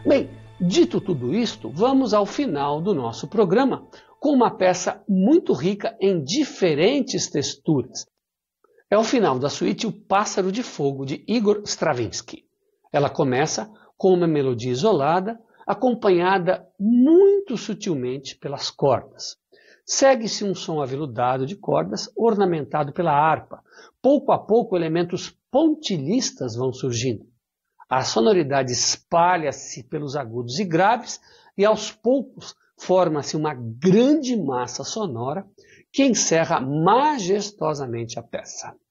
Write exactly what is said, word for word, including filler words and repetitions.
Bem, dito tudo isto, vamos ao final do nosso programa com uma peça muito rica em diferentes texturas. É o final da suíte O Pássaro de Fogo, de Igor Stravinsky. Ela começa com uma melodia isolada, acompanhada muito sutilmente pelas cordas. Segue-se um som aveludado de cordas ornamentado pela harpa. Pouco a pouco, elementos pontilhistas vão surgindo. A sonoridade espalha-se pelos agudos e graves e, aos poucos, forma-se uma grande massa sonora que encerra majestosamente a peça.